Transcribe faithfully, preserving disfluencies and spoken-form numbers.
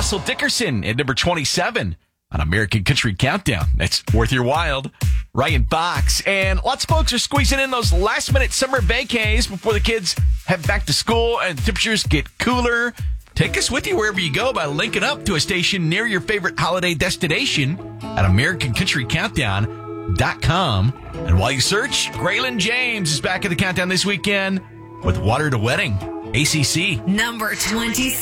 Russell Dickerson at number twenty-seven on American Country Countdown. That's worth your while. Ryan Fox. And lots of folks are squeezing in those last-minute summer vacays before the kids head back to school and temperatures get cooler. Take us with you wherever you go by linking up to a station near your favorite holiday destination at American Country Countdown dot com. And while you search, Graylin James is back at the countdown this weekend with Water to Wedding, A C C. Number twenty-six.